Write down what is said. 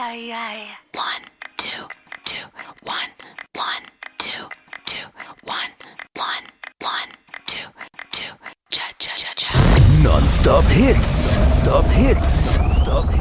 ei, ei. 1, 2, 2, 1, 1, 2, 2, 1, 1, 1, 2, 2, cha cha cha cha. Non-Stop Hits. Stop Hits. Stop Hits.